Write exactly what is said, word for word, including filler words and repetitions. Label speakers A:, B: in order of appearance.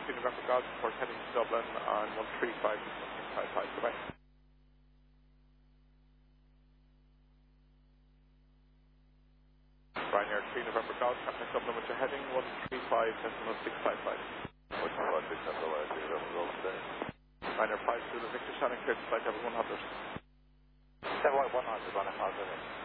A: three November Golf, report heading to Dublin on one three five six five five. Goodbye. Ryanair three November Golf, Captain Dublin with your heading one three five six five five.
B: one three five six five five, three November Golf today.
A: Ryanair five Zulu Victor, Shannon, clear to flight level one hundred.
B: seven one hundred, Ryanair five Zulu.